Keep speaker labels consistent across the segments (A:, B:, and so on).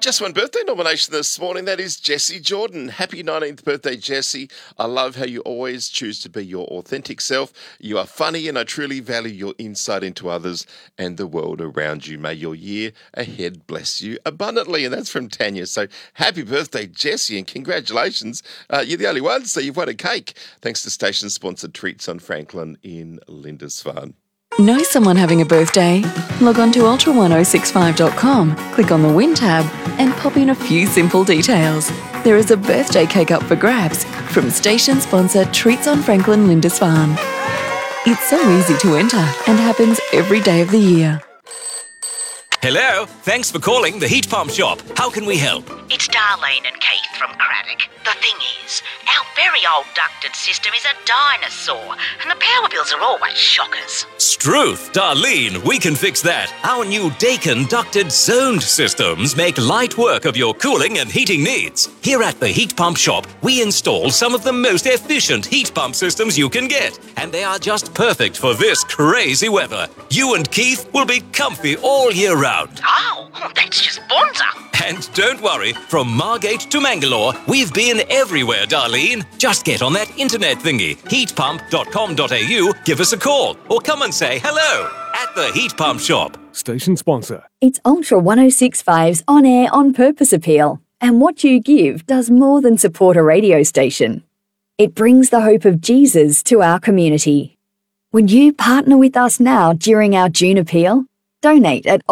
A: Just one birthday nomination this morning. That is Jessie Jordan. Happy 19th birthday, Jessie. I love how you always choose to be your authentic self. You are funny and I truly value your insight into others and the world around you. May your year ahead bless you abundantly. And that's from Tanya. So happy birthday, Jessie, and congratulations. You're the only one, so you've won a cake. Thanks to station-sponsored Treats on Franklin in Lindisfarne.
B: Know someone having a birthday? Log on to ultra1065.com, click on the Win tab and pop in a few simple details. There is a birthday cake up for grabs from station sponsor Treats on Franklin Lindisfarne. It's so easy to enter and happens every day of the year.
C: Hello, thanks for calling the Heat Pump Shop. How can we help?
D: It's Darlene and Keith from Craddock. The thing is, our very old ducted system is a dinosaur, and the power bills are always shockers.
C: Struth, Darlene, we can fix that. Our new Daikin ducted zoned systems make light work of your cooling and heating needs. Here at the Heat Pump Shop, we install some of the most efficient heat pump systems you can get, and they are just perfect for this crazy weather. You and Keith will be comfy all year round.
D: Oh, that's just bonza.
C: And don't worry, from Margate to Mangalore, we've been everywhere, Darlene. Just get on that internet thingy, heatpump.com.au, give us a call, or come and say hello at the Heat Pump Shop.
E: Station sponsor.
F: It's Ultra 1065's On Air On Purpose appeal, and what you give does more than support a radio station. It brings the hope of Jesus to our community. Would you partner with us now during our June appeal? Donate at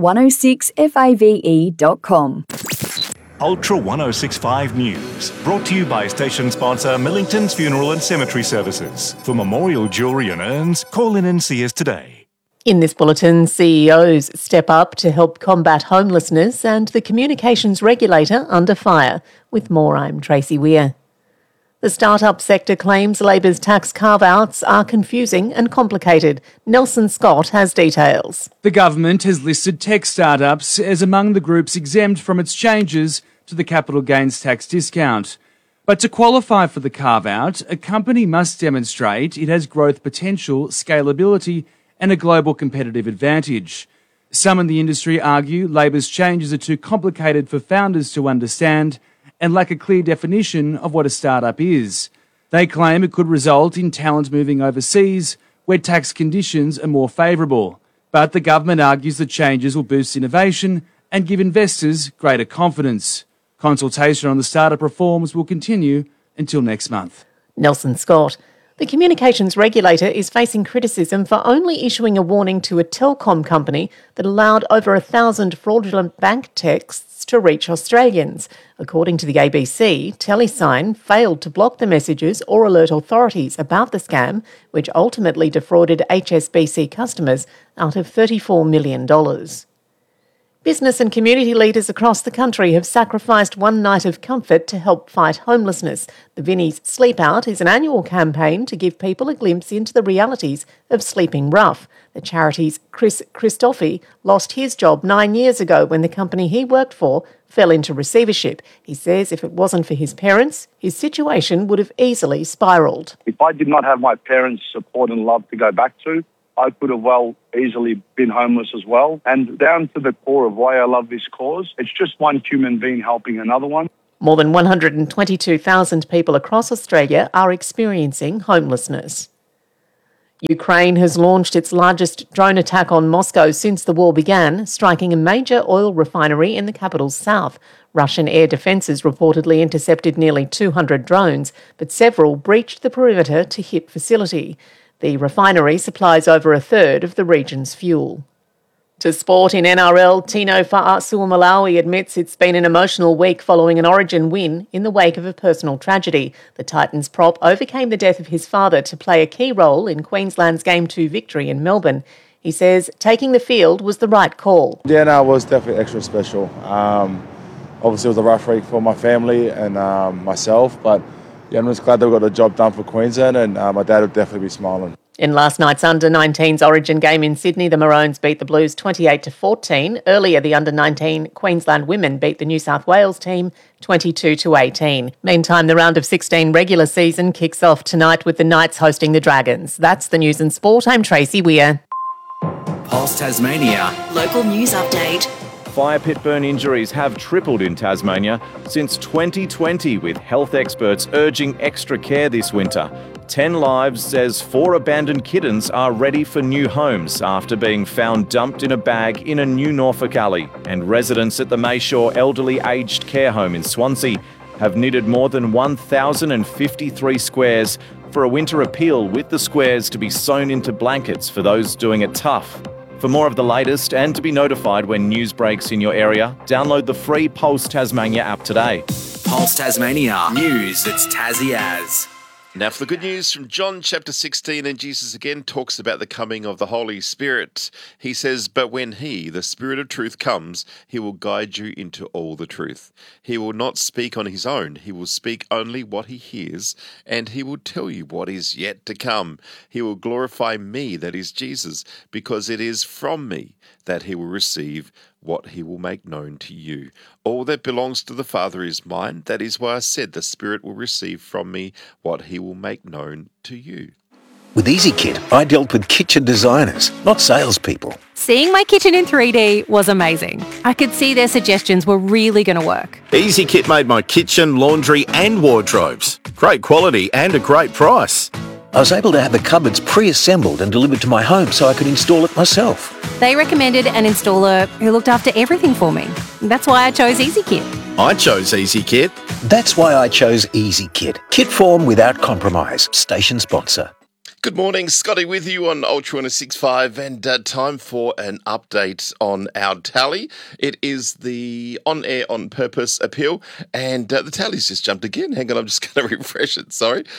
F: ultra1065fave.com.
E: Ultra 1065 News, brought to you by station sponsor Millington's Funeral and Cemetery Services. For memorial jewellery and urns, call in and see us today.
G: In this bulletin, CEOs step up to help combat homelessness and the communications regulator under fire. With more, I'm Tracy Weir. The start-up sector claims Labor's tax carve-outs are confusing and complicated. Nelson Scott has details.
H: The government has listed tech startups as among the groups exempt from its changes to the capital gains tax discount. But to qualify for the carve-out, a company must demonstrate it has growth potential, scalability and a global competitive advantage. Some in the industry argue Labor's changes are too complicated for founders to understand and lack a clear definition of what a startup is. They claim it could result in talent moving overseas, where tax conditions are more favourable. But the government argues the changes will boost innovation and give investors greater confidence. Consultation on the startup reforms will continue until next month.
G: Nelson Scott. The communications regulator is facing criticism for only issuing a warning to a telecom company that allowed over 1,000 fraudulent bank texts to reach Australians. According to the ABC, Telesign failed to block the messages or alert authorities about the scam, which ultimately defrauded HSBC customers out of $34 million. Business and community leaders across the country have sacrificed one night of comfort to help fight homelessness. The Vinnie's Sleep Out is an annual campaign to give people a glimpse into the realities of sleeping rough. The charity's Chris Christofi lost his job 9 years ago when the company he worked for fell into receivership. He says if it wasn't for his parents, his situation would have easily spiralled.
I: If I did not have my parents' support and love to go back to, I could have well easily been homeless as well. And down to the core of why I love this cause, it's just one human being helping another one.
G: More than 122,000 people across Australia are experiencing homelessness. Ukraine has launched its largest drone attack on Moscow since the war began, striking a major oil refinery in the capital's south. Russian air defences reportedly intercepted nearly 200 drones, but several breached the perimeter to hit facility. The refinery supplies over a third of the region's fuel. To sport in NRL, Tino Fa'asuamalawi admits it's been an emotional week following an Origin win in the wake of a personal tragedy. The Titans prop overcame the death of his father to play a key role in Queensland's Game 2 victory in Melbourne. He says taking the field was the right call.
J: Yeah, no, it was definitely extra special. Obviously, it was a rough week for my family and myself, but yeah, I'm just glad that we got the job done for Queensland, and my dad would definitely be smiling.
G: In last night's Under-19s Origin game in Sydney, the Maroons beat the Blues 28-14. Earlier, the Under-19 Queensland women beat the New South Wales team 22-18. Meantime, the round of 16 regular season kicks off tonight with the Knights hosting the Dragons. That's the news and sport. I'm Tracy Weir.
K: Pulse Tasmania.
B: Local news update.
K: Fire pit burn injuries have tripled in Tasmania since 2020, with health experts urging extra care this winter. 10 Lives says 4 abandoned kittens are ready for new homes after being found dumped in a bag in a new Norfolk alley. And residents at the Mayshore Elderly Aged Care Home in Swansea have knitted more than 1,053 squares for a winter appeal, with the squares to be sewn into blankets for those doing it tough. For more of the latest and to be notified when news breaks in your area, download the free Pulse Tasmania app today.
L: Pulse Tasmania. News that's Tassie as.
A: Now for the good news from John chapter 16, and Jesus again talks about the coming of the Holy Spirit. He says, "But when he, the Spirit of truth, comes, he will guide you into all the truth. He will not speak on his own. He will speak only what he hears, and he will tell you what is yet to come. He will glorify me," that is Jesus, "because it is from me that he will receive what he will make known to you. All that belongs to the Father is mine. That is why I said the Spirit will receive from me what he will make known to you."
M: With EasyKit, I dealt with kitchen designers, not salespeople.
N: Seeing my kitchen in 3D was amazing. I could see their suggestions were really going to work.
O: EasyKit made my kitchen, laundry and wardrobes. Great quality and a great price.
M: I was able to have the cupboards pre-assembled and delivered to my home so I could install it myself.
N: They recommended an installer who looked after everything for me. That's why I chose EasyKit.
O: I chose EasyKit.
M: That's why I chose EasyKit. Kit form without compromise. Station sponsor.
A: Good morning, Scotty with you on Ultra 106.5, and time for an update on our tally. It is the On Air On Purpose appeal, and the tally's just jumped again. Hang on, I'm just going to refresh it,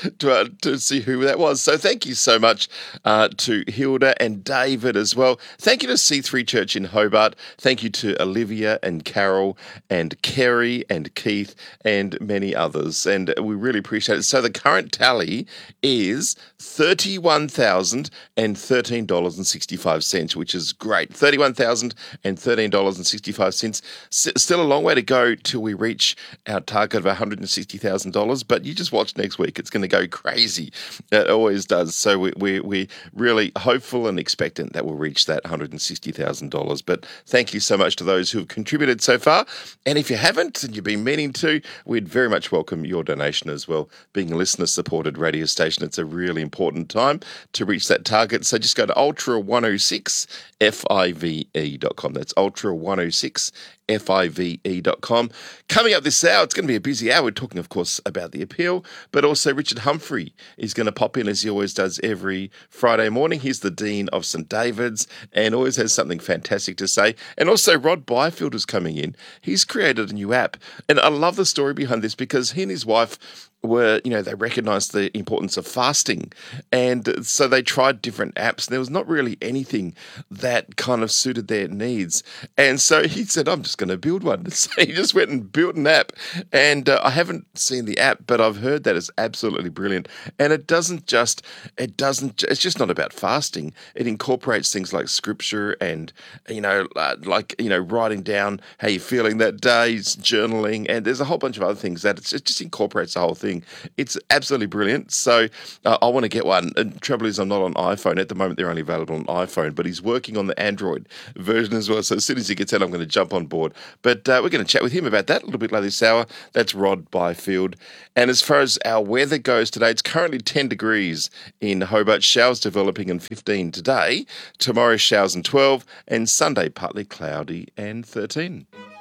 A: to see who that was. So thank you so much to Hilda and David as well. Thank you to C3 Church in Hobart. Thank you to Olivia and Carol and Kerry and Keith and many others, and we really appreciate it. So the current tally is $31,013.65, which is great. $31,013.65. Still a long way to go till we reach our target of $160,000, but you just watch next week. It's going to go crazy. It always does. So we're really hopeful and expectant that we'll reach that $160,000. But thank you so much to those who have contributed so far. And if you haven't and you've been meaning to, we'd very much welcome your donation as well. Being a listener-supported radio station, it's a really important time to reach that target. So just go to ultra106five.com. That's ultra106five.com. Coming up this hour, it's going to be a busy hour. We're talking, of course, about the appeal, but also Richard Humphrey is going to pop in as he always does every Friday morning. He's the Dean of St. David's and always has something fantastic to say. And also Rod Byfield is coming in. He's created a new app, and I love the story behind this because he and his wife they recognized the importance of fasting. And so they tried different apps. There was not really anything that kind of suited their needs. And so he said, I'm just going to build one. So he just went and built an app. And I haven't seen the app, but I've heard that it's absolutely brilliant. And it's just not about fasting. It incorporates things like scripture and, writing down how you're feeling that day, journaling. And there's a whole bunch of other things that it just incorporates the whole thing. It's absolutely brilliant. So I want to get one. And trouble is I'm not on iPhone. At the moment, they're only available on iPhone, but he's working on the Android version as well. So as soon as he gets out, I'm going to jump on board. But we're going to chat with him about that a little bit later this hour. That's Rod Byfield. And as far as our weather goes today, it's currently 10 degrees in Hobart. Showers developing and 15 today. Tomorrow, showers and 12. And Sunday, partly cloudy and 13.